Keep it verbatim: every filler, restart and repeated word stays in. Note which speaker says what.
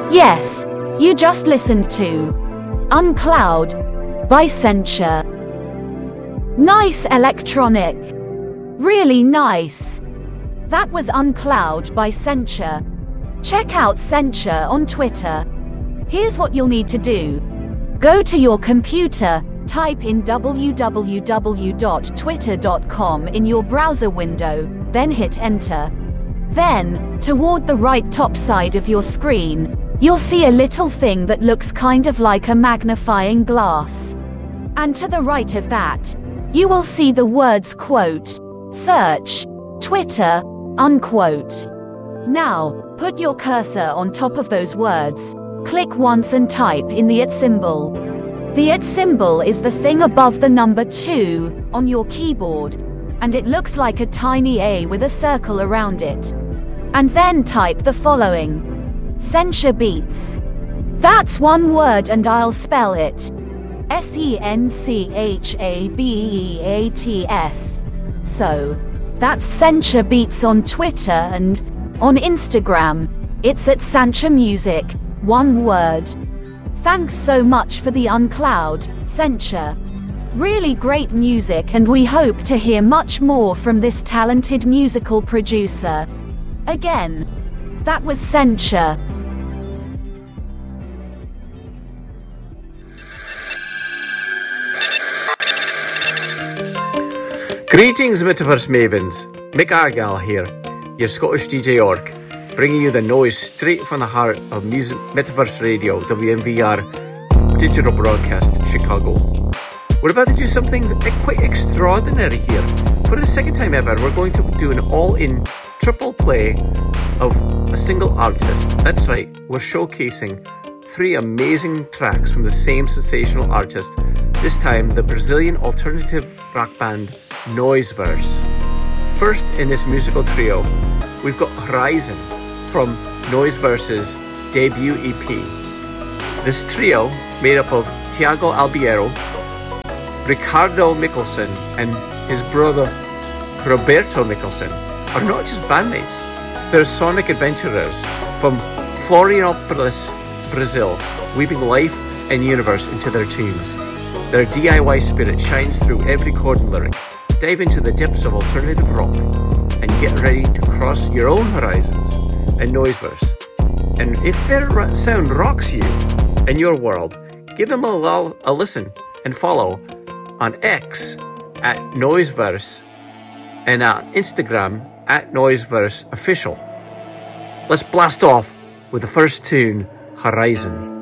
Speaker 1: Yes, you just listened to Uncloud by Censure. Nice electronic. Really nice. That was Uncloud by Censure. Check out Censure on Twitter. Here's what you'll need to do. Go to your computer, type in w w w dot twitter dot com in your browser window, then hit enter. Then, toward the right top side of your screen, you'll see a little thing that looks kind of like a magnifying glass. And to the right of that, you will see the words quote, search, Twitter, unquote. Now, put your cursor on top of those words, click once and type in the at symbol. The at symbol is the thing above the number two on your keyboard, and it looks like a tiny A with a circle around it. And then type the following. Censure Beats. That's one word and I'll spell it. S E N C H A B E A T S. So, that's Censure Beats on Twitter, and on Instagram, it's at Censure Music, one word. Thanks so much for the Uncloud, Censure. Really great music, and we hope to hear much more from this talented musical producer. Again, that was Censure.
Speaker 2: Greetings, Metaverse Mavens. Mick Argyle here, your Scottish D J orc, bringing you the noise straight from the heart of music, Metaverse Radio, W M V R, digital broadcast, Chicago. We're about to do something quite extraordinary here. For the second time ever, we're going to do an all-in triple play of a single artist. That's right, we're showcasing three amazing tracks from the same sensational artist, this time the Brazilian alternative rock band Noiseverse. First in this musical trio, we've got Horizon from Noiseverse's debut E P. This trio, made up of Thiago Albiero, Ricardo Mikkelsen, and his brother Roberto Mikkelsen, are not just bandmates, they're sonic adventurers from Florianopolis, Brazil, weaving life and universe into their tunes. Their D I Y spirit shines through every chord and lyric. Dive into the depths of alternative rock and get ready to cross your own horizons in Noiseverse. And if their sound rocks you in your world, give them a, a listen and follow on X at Noiseverse and on Instagram at Noiseverse Official. Let's blast off with the first tune, Horizon.